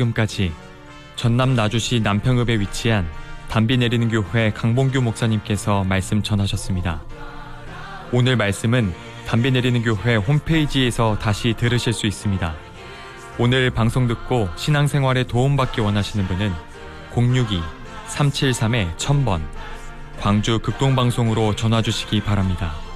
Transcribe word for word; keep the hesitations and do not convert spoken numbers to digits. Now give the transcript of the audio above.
지금까지 전남 나주시 남평읍에 위치한 담비 내리는 교회 강봉규 목사님께서 말씀 전하셨습니다. 오늘 말씀은 담비 내리는 교회 홈페이지에서 다시 들으실 수 있습니다. 오늘 방송 듣고 신앙생활에 도움받기 원하시는 분은 공육이 삼칠삼 천 번 광주 극동방송으로 전화 주시기 바랍니다.